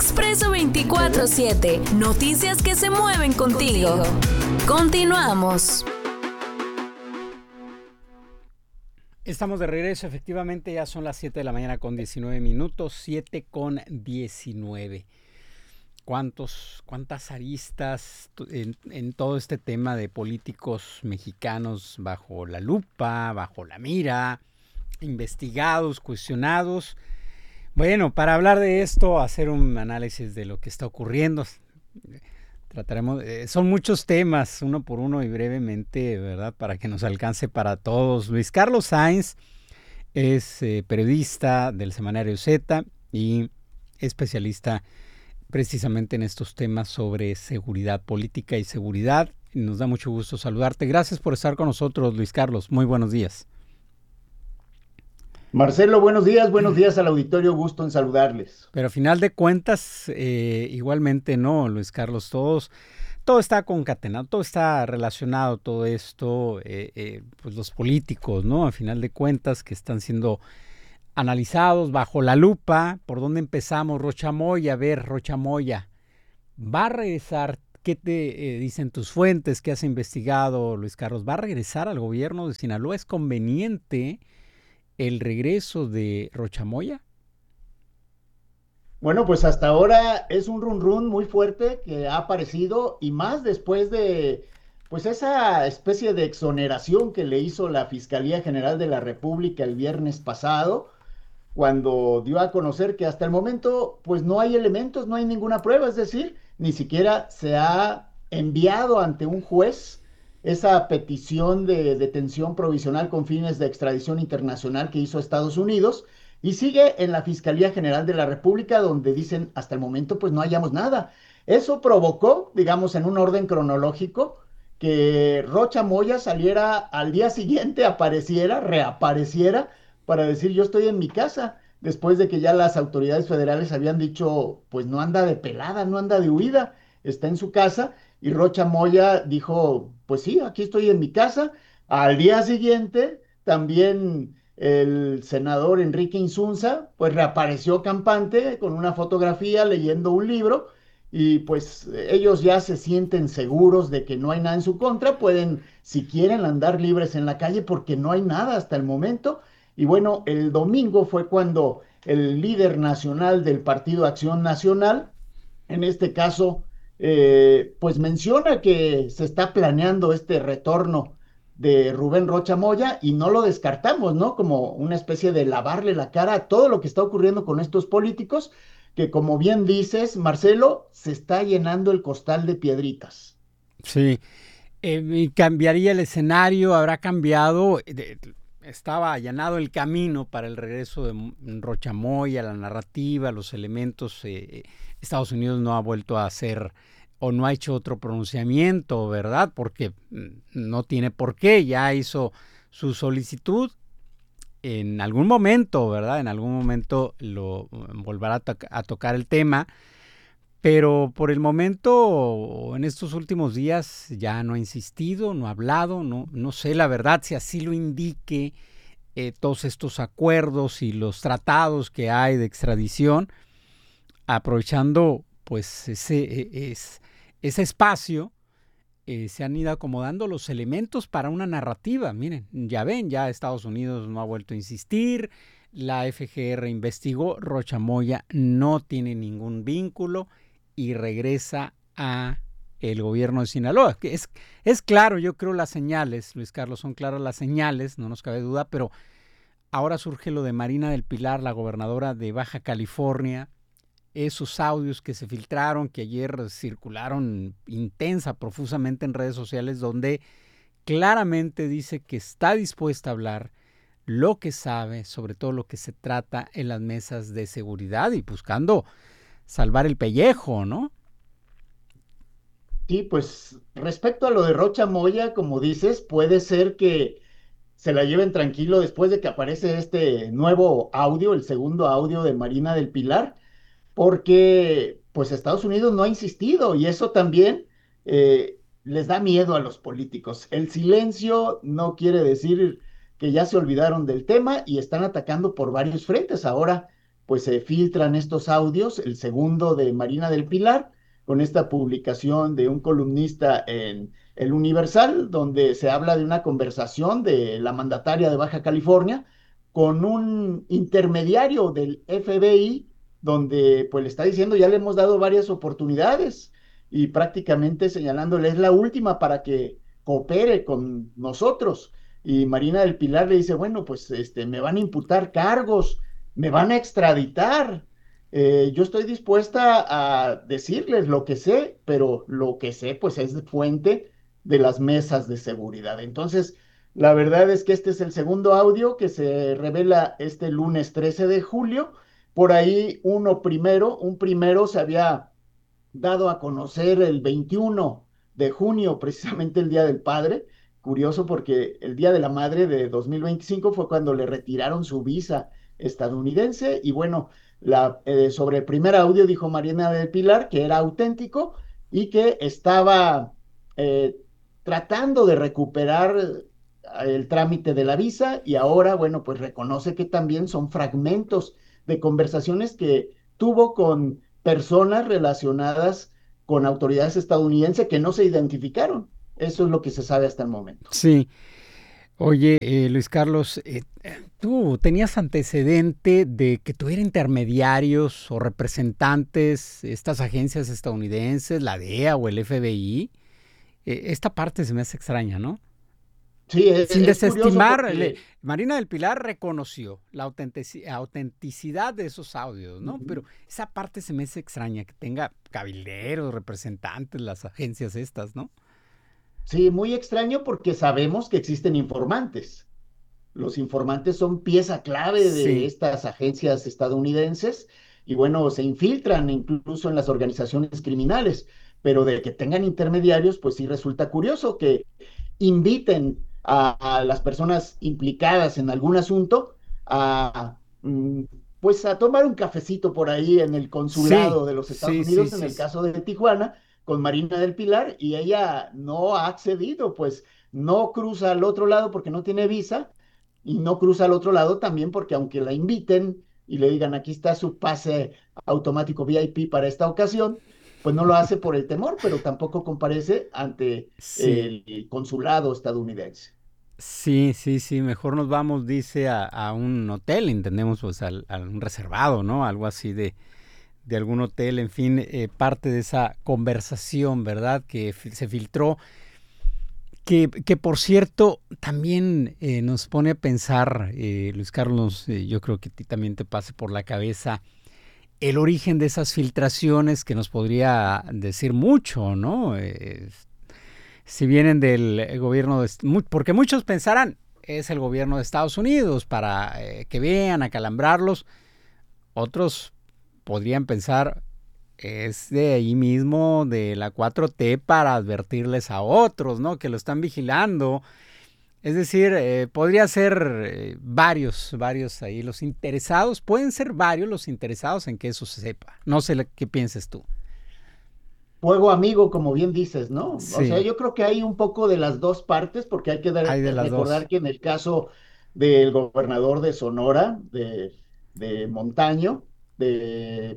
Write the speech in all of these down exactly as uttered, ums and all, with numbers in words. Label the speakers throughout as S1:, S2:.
S1: Expreso veinticuatro siete. Noticias que se mueven contigo. Continuamos.
S2: Estamos de regreso, efectivamente ya son las siete de la mañana con diecinueve minutos, siete con diecinueve. ¿Cuántos, cuántas aristas en, en todo este tema de políticos mexicanos bajo la lupa, bajo la mira, investigados, cuestionados? Bueno, para hablar de esto, hacer un análisis de lo que está ocurriendo, trataremos, eh, son muchos temas, uno por uno y brevemente, ¿verdad? Para que nos alcance para todos. Luis Carlos Sainz es eh, periodista del semanario Z y especialista precisamente en estos temas sobre seguridad política y seguridad. Nos da mucho gusto saludarte. Gracias por estar con nosotros, Luis Carlos. Muy buenos días.
S3: Marcelo, buenos días, buenos días al auditorio, gusto en saludarles.
S2: Pero a final de cuentas, eh, igualmente no, Luis Carlos, todos, todo está concatenado, todo está relacionado, todo esto, eh, eh, pues los políticos, ¿no? A final de cuentas que están siendo analizados bajo la lupa. ¿Por dónde empezamos? Rocha Moya, a ver, Rocha Moya, ¿va a regresar? ¿Qué te eh, dicen tus fuentes? ¿Qué has investigado, Luis Carlos? ¿Va a regresar al gobierno de Sinaloa? ¿Es conveniente el regreso de Rocha Moya?
S3: Bueno, pues hasta ahora es un run run muy fuerte que ha aparecido, y más después de pues esa especie de exoneración que le hizo la Fiscalía General de la República el viernes pasado, cuando dio a conocer que hasta el momento pues no hay elementos, no hay ninguna prueba, es decir, ni siquiera se ha enviado ante un juez esa petición de detención provisional con fines de extradición internacional que hizo Estados Unidos, y sigue en la Fiscalía General de la República, donde dicen hasta el momento pues no hallamos nada. Eso provocó, digamos, en un orden cronológico, que Rocha Moya saliera al día siguiente, apareciera, reapareciera, para decir yo estoy en mi casa, después de que ya las autoridades federales habían dicho pues no anda de pelada, no anda de huida, está en su casa. Y Rocha Moya dijo, pues sí, aquí estoy en mi casa. Al día siguiente, también el senador Enrique Insunza, pues reapareció campante con una fotografía leyendo un libro, y pues ellos ya se sienten seguros de que no hay nada en su contra, pueden, si quieren, andar libres en la calle porque no hay nada hasta el momento. Y bueno, el domingo fue cuando el líder nacional del Partido Acción Nacional, en este caso, eh, pues menciona que se está planeando este retorno de Rubén Rocha Moya, y no lo descartamos, ¿no? Como una especie de lavarle la cara a todo lo que está ocurriendo con estos políticos, que como bien dices, Marcelo, se está llenando el costal de piedritas.
S2: Sí, eh, cambiaría el escenario, habrá cambiado, de, estaba allanado el camino para el regreso de Rocha Moya, la narrativa, los elementos. eh, Estados Unidos no ha vuelto a hacer o no ha hecho otro pronunciamiento, ¿verdad? Porque no tiene por qué, ya hizo su solicitud. En algún momento, ¿verdad? En algún momento lo volverá a, to- a tocar el tema, pero por el momento, en estos últimos días, ya no ha insistido, no ha hablado, no, no sé la verdad si así lo indique eh, todos estos acuerdos y los tratados que hay de extradición, aprovechando pues ese, es, ese espacio. Eh, se han ido acomodando los elementos para una narrativa. Miren, ya ven, ya Estados Unidos no ha vuelto a insistir, la F G R investigó, Rocha Moya no tiene ningún vínculo y regresa a el gobierno de Sinaloa. Es, es claro, yo creo las señales, Luis Carlos, son claras las señales, no nos cabe duda, pero ahora surge lo de Marina del Pilar, la gobernadora de Baja California, esos audios que se filtraron, que ayer circularon intensa, profusamente en redes sociales, donde claramente dice que está dispuesta a hablar lo que sabe, sobre todo lo que se trata en las mesas de seguridad y buscando salvar el pellejo, ¿no?
S3: Sí, pues respecto a lo de Rocha Moya, como dices, puede ser que se la lleven tranquilo después de que aparece este nuevo audio, el segundo audio de Marina del Pilar, porque pues Estados Unidos no ha insistido, y eso también eh, les da miedo a los políticos. El silencio no quiere decir que ya se olvidaron del tema y están atacando por varios frentes. Ahora pues se filtran estos audios, el segundo de Marina del Pilar, con esta publicación de un columnista en El Universal, donde se habla de una conversación de la mandataria de Baja California con un intermediario del F B I, donde pues le está diciendo, ya le hemos dado varias oportunidades y prácticamente señalándole, es la última para que coopere con nosotros. Y Marina del Pilar le dice, bueno, pues este, me van a imputar cargos, me van a extraditar. Eh, yo estoy dispuesta a decirles lo que sé, pero lo que sé pues es de fuente de las mesas de seguridad. Entonces, la verdad es que este es el segundo audio que se revela este lunes trece de julio. Por ahí uno primero, un primero se había dado a conocer el veintiuno de junio, precisamente el Día del Padre. Curioso porque el Día de la Madre de dos mil veinticinco fue cuando le retiraron su visa estadounidense y bueno, la, eh, sobre el primer audio dijo Marina del Pilar que era auténtico y que estaba eh, tratando de recuperar el trámite de la visa y ahora, bueno, pues reconoce que también son fragmentos de conversaciones que tuvo con personas relacionadas con autoridades estadounidenses que no se identificaron. Eso es lo que se sabe hasta el momento.
S2: Sí. Oye, eh, Luis Carlos, eh, ¿tú tenías antecedente de que tuviera intermediarios o representantes, estas agencias estadounidenses, la D E A o el F B I? Eh, esta parte se me hace extraña, ¿no?
S3: Sí, es,
S2: Sin
S3: es
S2: desestimar,
S3: porque...
S2: le, Marina del Pilar reconoció la autentici- autenticidad de esos audios, ¿no? Uh-huh. Pero esa parte se me hace extraña, que tenga cabilderos, representantes, las agencias estas, ¿no?
S3: Sí, muy extraño porque sabemos que existen informantes. Los informantes son pieza clave de
S2: Sí.
S3: estas agencias estadounidenses y bueno, se infiltran incluso en las organizaciones criminales, pero de que tengan intermediarios, pues sí resulta curioso que inviten a, a las personas implicadas en algún asunto a, mm, pues a tomar un cafecito por ahí en el consulado
S2: Sí,
S3: de los Estados
S2: sí, sí,
S3: Unidos, en
S2: sí,
S3: el
S2: sí.
S3: caso de Tijuana, con Marina del Pilar, y ella no ha accedido, pues no cruza al otro lado porque no tiene visa, y no cruza al otro lado también porque aunque la inviten y le digan aquí está su pase automático V I P para esta ocasión, pues no lo hace por el temor, pero tampoco comparece ante
S2: Sí,
S3: el consulado estadounidense.
S2: sí, sí, sí, mejor nos vamos, dice, a, a un hotel, entendemos, pues, al, a un reservado, ¿no? Algo así de, de algún hotel, en fin, eh, parte de esa conversación, ¿verdad? Que fi- se filtró, que, que por cierto, también eh, nos pone a pensar, eh, Luis Carlos, eh, yo creo que a ti también te pase por la cabeza el origen de esas filtraciones que nos podría decir mucho, ¿no? Eh, si vienen del gobierno de... Porque muchos pensarán, es el gobierno de Estados Unidos para eh, que vean, acalambrarlos. Otros podrían pensar, es de ahí mismo, de la cuatro T para advertirles a otros, ¿no? Que lo están vigilando. Es decir, eh, podría ser eh, varios, varios ahí los interesados. Pueden ser varios los interesados en que eso se sepa. No sé qué pienses tú.
S3: Fuego amigo, como bien dices, ¿no? O sea,
S2: Sí,
S3: yo creo que hay un poco de las dos partes, porque hay que dar-
S2: hay de las
S3: recordar
S2: dos.
S3: que en el caso del gobernador de Sonora, de, de Montaño, de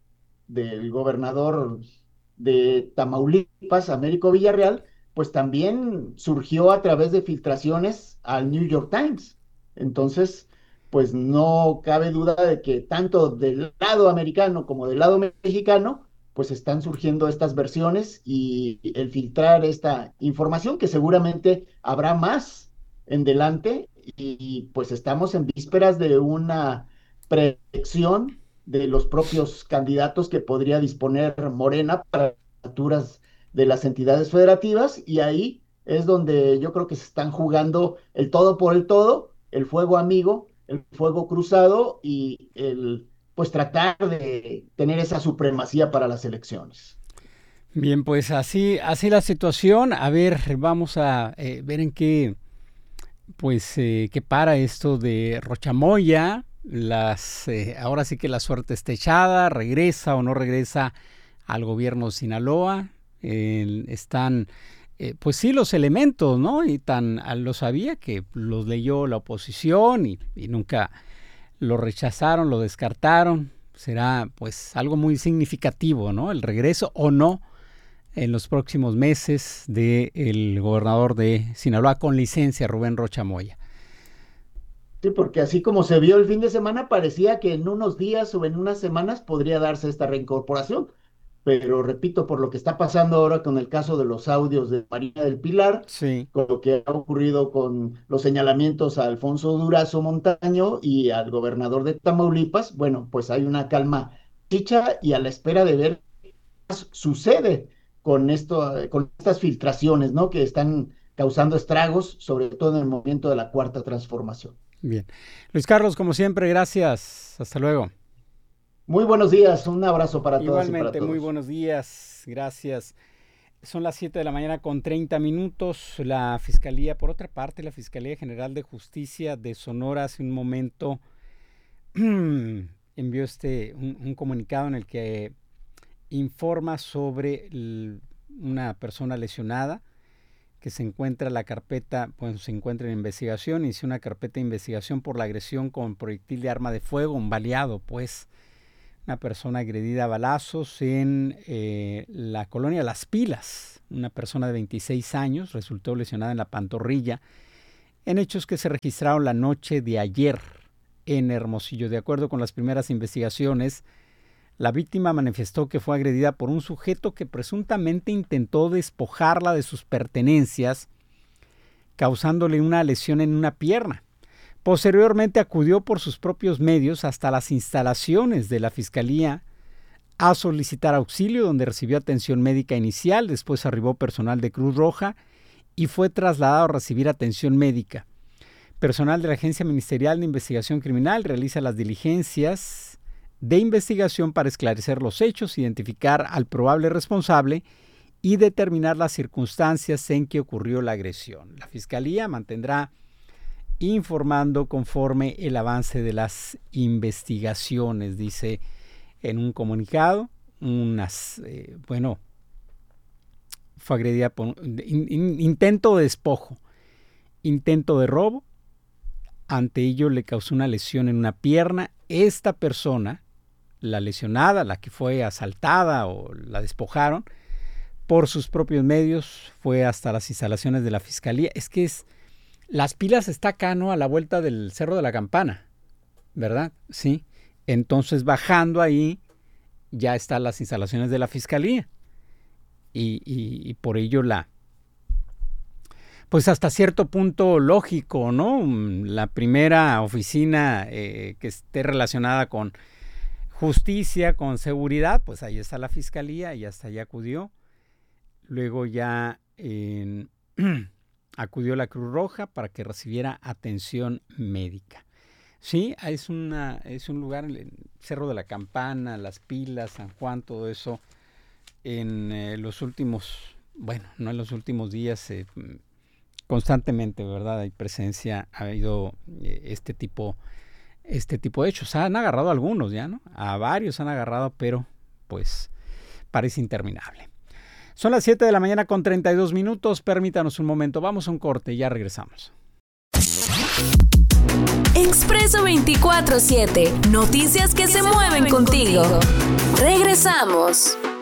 S3: del gobernador de Tamaulipas, Américo Villarreal, pues también surgió a través de filtraciones al New York Times. Entonces, pues no cabe duda de que tanto del lado americano como del lado mexicano, pues están surgiendo estas versiones y el filtrar esta información que seguramente habrá más en delante y pues estamos en vísperas de una preelección de los propios candidatos que podría disponer Morena para las alturas de las entidades federativas y ahí es donde yo creo que se están jugando el todo por el todo, el fuego amigo, el fuego cruzado y el pues tratar de tener esa supremacía para las elecciones.
S2: Bien, pues así, así la situación. A ver, vamos a eh, ver en qué, pues, eh, qué para esto de Rochamoya. Las, eh, ahora sí que la suerte está echada, regresa o no regresa al gobierno de Sinaloa. Eh, están, eh, pues sí, los elementos, ¿no? Y tan lo sabía que los leyó la oposición y, y nunca lo rechazaron, lo descartaron. Será pues algo muy significativo, ¿no? El regreso o no en los próximos meses del gobernador de Sinaloa con licencia, Rubén Rocha Moya.
S3: Sí, porque así como se vio el fin de semana, parecía que en unos días o en unas semanas podría darse esta reincorporación. Pero repito, por lo que está pasando ahora con el caso de los audios de María del Pilar,
S2: sí.
S3: con lo que ha ocurrido con los señalamientos a Alfonso Durazo Montaño y al gobernador de Tamaulipas, bueno, pues hay una calma chicha y a la espera de ver qué más sucede con esto, con estas filtraciones, ¿no? Que están causando estragos, sobre todo en el momento de la cuarta transformación.
S2: Bien. Luis Carlos, como siempre, gracias. Hasta luego.
S3: Muy buenos días, un abrazo para todos.
S2: Igualmente,
S3: y para todos.
S2: Muy buenos días, gracias. Son las siete de la mañana con treinta minutos. La Fiscalía, por otra parte, la Fiscalía General de Justicia de Sonora hace un momento envió este un, un comunicado en el que informa sobre el, una persona lesionada que se encuentra en la carpeta, pues se encuentra en investigación, inició una carpeta de investigación por la agresión con proyectil de arma de fuego, un baleado, pues, una persona agredida a balazos en eh, la colonia Las Pilas. Una persona de veintiséis años resultó lesionada en la pantorrilla en hechos que se registraron la noche de ayer en Hermosillo. De acuerdo con las primeras investigaciones, la víctima manifestó que fue agredida por un sujeto que presuntamente intentó despojarla de sus pertenencias, causándole una lesión en una pierna. Posteriormente acudió por sus propios medios hasta las instalaciones de la Fiscalía a solicitar auxilio, donde recibió atención médica inicial. Después arribó personal de Cruz Roja y fue trasladado a recibir atención médica. Personal de la Agencia Ministerial de Investigación Criminal realiza las diligencias de investigación para esclarecer los hechos, identificar al probable responsable y determinar las circunstancias en que ocurrió la agresión. La Fiscalía mantendrá informando conforme el avance de las investigaciones, dice en un comunicado. Unas, eh, bueno, fue agredida por in, in, intento de despojo, intento de robo. Ante ello le causó una lesión en una pierna. Esta persona, la lesionada, la que fue asaltada o la despojaron, por sus propios medios fue hasta las instalaciones de la Fiscalía. Es que es Las Pilas está acá, ¿no? A la vuelta del Cerro de la Campana, ¿verdad? Sí. Entonces, bajando ahí, ya están las instalaciones de la Fiscalía. Y, y, y por ello la, pues hasta cierto punto lógico, ¿no? La primera oficina eh, que esté relacionada con justicia, con seguridad, pues ahí está la Fiscalía y hasta allá acudió. Luego ya en... acudió la Cruz Roja para que recibiera atención médica. Sí, es, una, es un lugar, el Cerro de la Campana, Las Pilas, San Juan, todo eso, en eh, los últimos, bueno, no en los últimos días, eh, constantemente, ¿verdad? Hay presencia, ha habido eh, este tipo, este tipo de hechos. Han agarrado a algunos ya, ¿no? A varios han agarrado, pero pues parece interminable. Son las siete de la mañana con treinta y dos minutos. Permítanos un momento. Vamos a un corte y ya regresamos.
S1: Expreso veinticuatro siete. Noticias que se mueven contigo. Regresamos.